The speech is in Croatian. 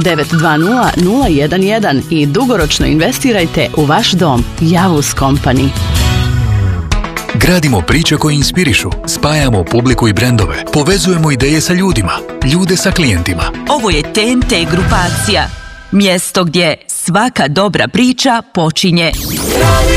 920 011 i dugoročno investirajte u vaš dom. Javus Company. Gradimo priče koje inspirišu, spajamo publiku i brendove, povezujemo ideje sa ljudima, ljude sa klijentima. Ovo je TNT grupacija. Mjesto gdje svaka dobra priča počinje